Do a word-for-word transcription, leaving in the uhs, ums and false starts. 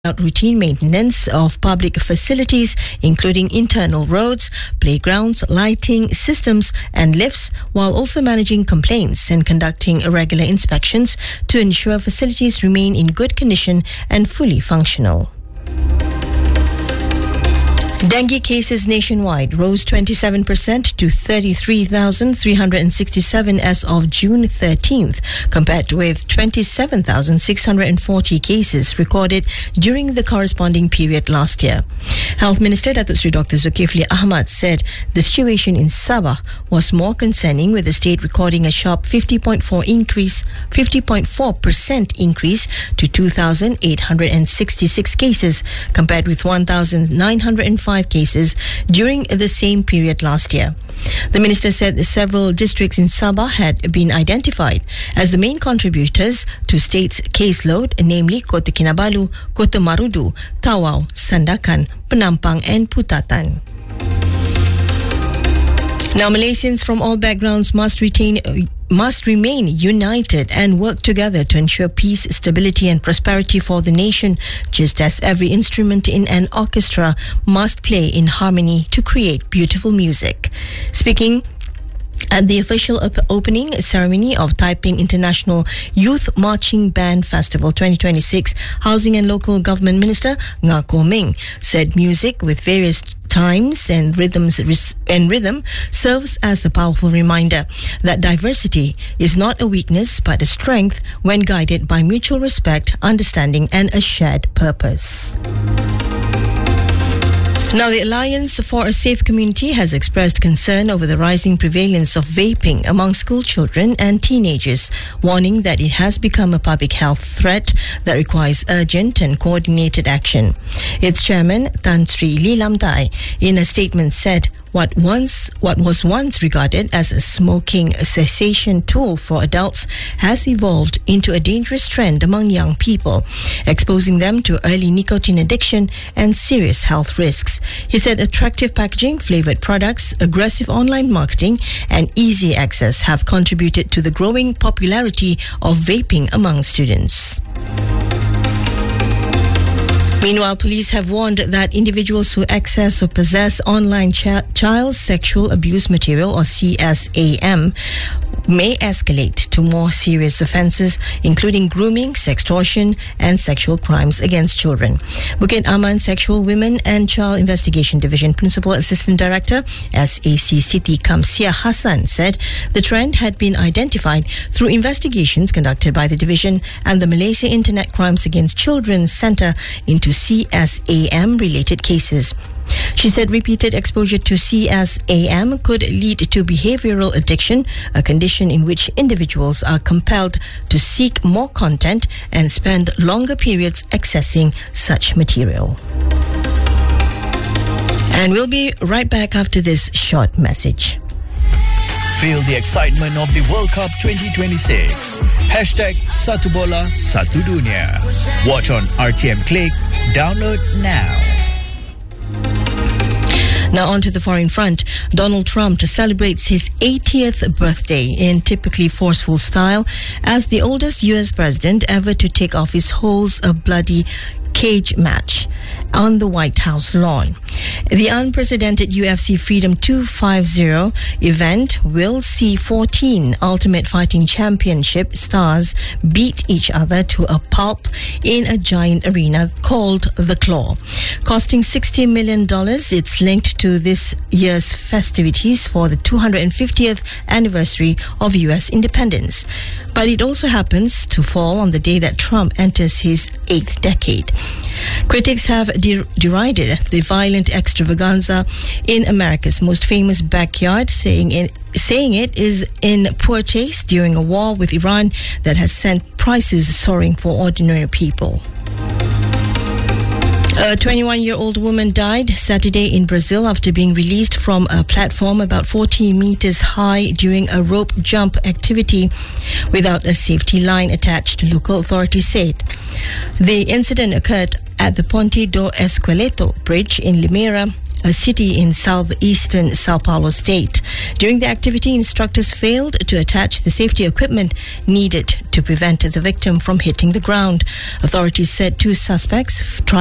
out routine maintenance of public facilities, including internal roads, playgrounds, lighting systems and lifts, while also managing complaints and conducting regular inspections to ensure facilities remain in good condition and fully functional. Dengue cases nationwide rose twenty-seven percent to thirty-three thousand three hundred sixty-seven as of June thirteenth, compared with twenty-seven thousand six hundred forty cases recorded during the corresponding period last year. Health Minister Datuk Seri Doctor Zulkifli Ahmad said the situation in Sabah was more concerning, with the state recording a sharp fifty point four increase, fifty point four percent increase to two thousand eight hundred sixty-six cases, compared with one thousand nine hundred five cases during the same period last year. The minister said several districts in Sabah had been identified as the main contributors to state's caseload, namely Kota Kinabalu, Kota Marudu, Tawau, Sandakan, Penampang and Putatan. Now, Malaysians from all backgrounds must retain uh, must remain united and work together to ensure peace, stability and prosperity for the nation, just as every instrument in an orchestra must play in harmony to create beautiful music. Speaking at the official op- opening ceremony of Taiping International Youth Marching Band Festival twenty twenty-six, Housing and Local Government Minister Nga Ko Ming said music with various times and rhythms and rhythm serves as a powerful reminder that diversity is not a weakness but a strength when guided by mutual respect, understanding and a shared purpose. Now, the Alliance for a Safe Community has expressed concern over the rising prevalence of vaping among school children and teenagers, warning that it has become a public health threat that requires urgent and coordinated action. Its chairman, Tan Sri Lee Lam Thai, in a statement said, What once, what was once regarded as a smoking cessation tool for adults has evolved into a dangerous trend among young people, exposing them to early nicotine addiction and serious health risks. He said attractive packaging, flavored products, aggressive online marketing, and easy access have contributed to the growing popularity of vaping among students. Meanwhile, police have warned that individuals who access or possess online ch- child sexual abuse material, or C S A M, may escalate to more serious offences, including grooming, sextortion and sexual crimes against children. Bukit Aman Sexual Women and Child Investigation Division Principal Assistant Director S A C Siti Kamsia Hassan said the trend had been identified through investigations conducted by the division and the Malaysia Internet Crimes Against Children Centre into C S A M related cases. She said repeated exposure to C S A M could lead to behavioral addiction, a condition in which individuals are compelled to seek more content and spend longer periods accessing such material. And we'll be right back after this short message. Feel the excitement of the World Cup twenty twenty-six. Hashtag Satu Bola Satu Dunia. Watch on R T M Click. Download now. Now on to the foreign front. Donald Trump celebrates his eightieth birthday in typically forceful style as the oldest U S president ever to take office holds a bloody cage match on the White House lawn. The unprecedented U F C Freedom two fifty event will see fourteen Ultimate Fighting Championship stars beat each other to a pulp in a giant arena called The Claw. Costing sixty million dollars, it's linked to this year's festivities for the two hundred fiftieth anniversary of U S independence. But it also happens to fall on the day that Trump enters his eighth decade. Critics have de- derided the violent extravaganza in America's most famous backyard, saying it, saying it is in poor taste during a war with Iran that has sent prices soaring for ordinary people. A twenty-one-year-old woman died Saturday in Brazil after being released from a platform about forty meters high during a rope jump activity without a safety line attached, local authorities said. The incident occurred at the Ponte do Esqueleto bridge in Limeira, a city in southeastern Sao Paulo state. During the activity, instructors failed to attach the safety equipment needed to prevent the victim from hitting the ground. Authorities said two suspects tried